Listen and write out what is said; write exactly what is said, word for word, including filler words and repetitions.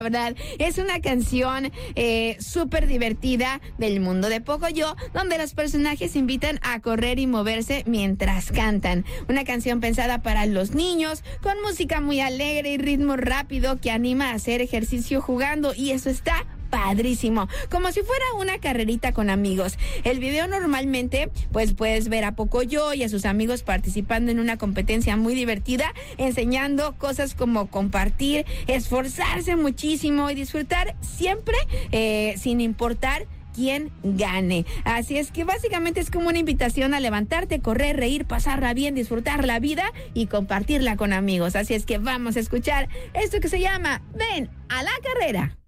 verdad, es una canción eh, súper divertida del mundo de Pocoyo, donde los personajes invitan a correr y moverse mientras cantan. Una canción pensada para los niños, con música muy alegre y ritmo rápido que anima a hacer ejercicio jugando, y eso está padrísimo, como si fuera una carrerita con amigos. El video normalmente, pues puedes ver a Pocoyo y a sus amigos participando en una competencia muy divertida, enseñando cosas como compartir, esforzarse muchísimo y disfrutar siempre eh, sin importar quién gane. Así es que básicamente es como una invitación a levantarte, correr, reír, pasarla bien, disfrutar la vida y compartirla con amigos. Así es que vamos a escuchar esto que se llama Ven a la Carrera.